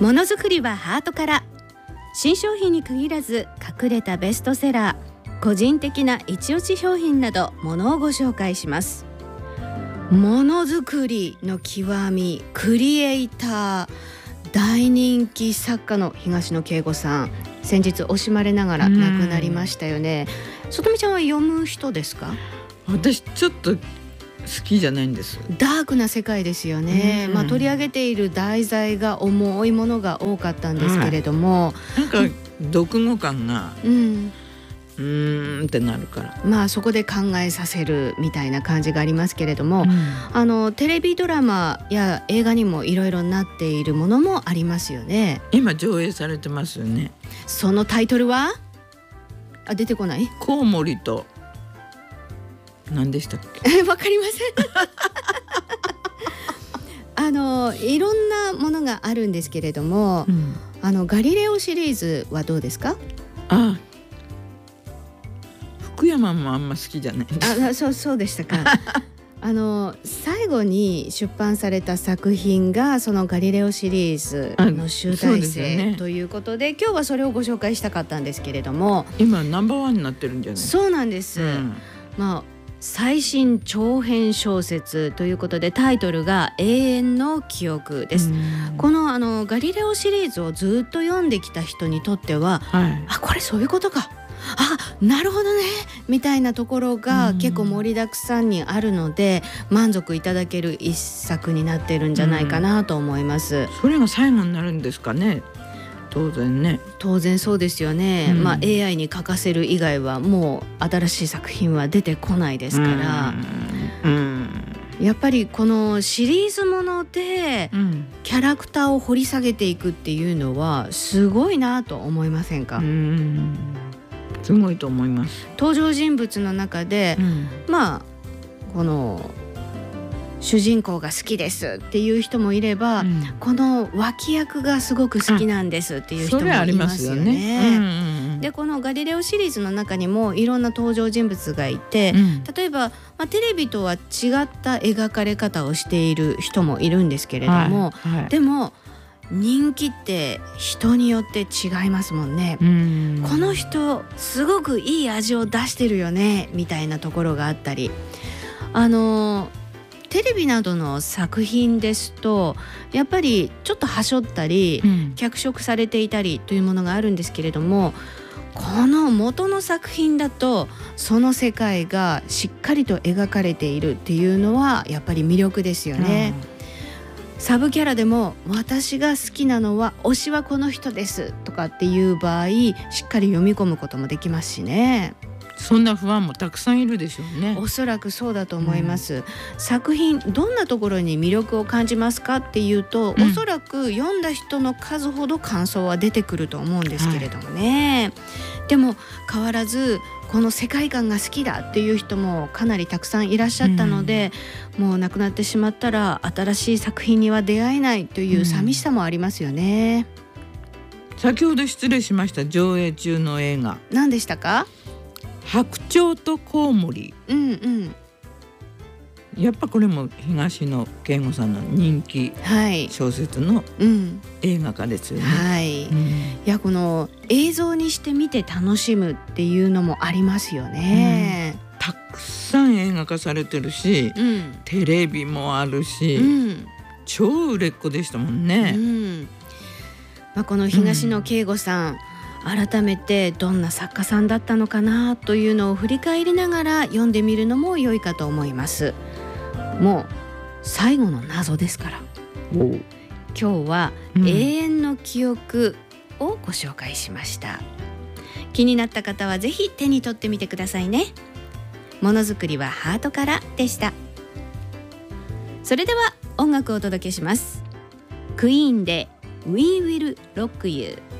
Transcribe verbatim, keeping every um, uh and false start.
ものづくりはハートから。新商品に限らず隠れたベストセラー、個人的な一押し商品などものをご紹介します。ものづくりの極み、クリエイター、大人気作家の東野圭吾さん、先日惜しまれながら亡くなりましたよね。さとみちゃんは読む人ですか？ 私ちょっと好きじゃないんです。 ダークな世界ですよね。まあ、取り上げている題材が重いものが多かったんですけれども、 はい、なんか読後感がうんうーんってなるから、 まあそこで考えさせるみたいな感じがありますけれども、うん、あのテレビドラマや映画にもいろいろなっているものもありますよね。 今上映されてますよね。 そのタイトルはあ出てこない？ コウモリと何でしたっけ？ わかりません。あのいろんなものがあるんですけれども、うん、あのガリレオシリーズはどうですか？ あ福山もあんま好きじゃないです。 あそうそうでしたか。あの最後に出版された作品がそのガリレオシリーズの集大成ということで、今日はそれをご紹介したかったんですけれども、 今ナンバーワンになってるんじゃない？ そうなんです、うん、まあ最新長編小説ということでタイトルが永遠の記憶です。このあのガリレオシリーズをずっと読んできた人にとっては、はい、あこれそういうことか、あなるほどねみたいなところが結構盛りだくさんにあるので、満足いただける一作になってるんじゃないかなと思います。 それが最後になるんですかね？当然ね。 当然そうですよね、うん、まあ エーアイ に書かせる以外はもう新しい作品は出てこないですから、うんうん、やっぱりこのシリーズものでキャラクターを掘り下げていくっていうのはすごいなと思いませんか？ うんすごいと思います。 登場人物の中で、うん、まあこの主人公が好きですっていう人もいれば、うん、この脇役がすごく好きなんですっていう人もいますよね。でこのガリレオシリーズの中にもいろんな登場人物がいて、うん、例えば、まあ、テレビとは違った描かれ方をしている人もいるんですけれども、はいはい、でも人気って人によって違いますもんね。うんこの人すごくいい味を出してるよねみたいなところがあったり、あのテレビなどの作品ですとやっぱりちょっとはしょったり、うん、脚色されていたりというものがあるんですけれども、この元の作品だとその世界がしっかりと描かれているっていうのはやっぱり魅力ですよね。うん、サブキャラでも私が好きなのは推しはこの人ですとかっていう場合しっかり読み込むこともできますしね。 そんなファンもたくさんいるでしょうね。 おそらくそうだと思います。うん、作品どんなところに魅力を感じますかっていうと、うん、おそらく読んだ人の数ほど感想は出てくると思うんですけれどもね。はい、でも変わらずこの世界観が好きだっていう人もかなりたくさんいらっしゃったので、うん、もう亡くなってしまったら新しい作品には出会えないという寂しさもありますよね。 うん、先ほど失礼しました。上映中の映画何でしたか？ 白鳥とコウモリ、 うんうん、 やっぱこれも東野圭吾さんの人気小説の映画化ですよね。 はい、うん、いやこの映像にして見て楽しむっていうのもありますよね。 うん、たくさん映画化されてるし、うん、テレビもあるし、うん、超売れっ子でしたもんね。うん、 まあ、この東野圭吾さん、うん改めてどんな作家さんだったのかなというのを振り返りながら読んでみるのも良いかと思います。もう最後の謎ですから。今日は永遠の記憶をご紹介しました。うん、気になった方はぜひ手に取ってみてくださいね。ものづくりはハートからでした。それでは音楽をお届けします。クイーンで We Will Rock You。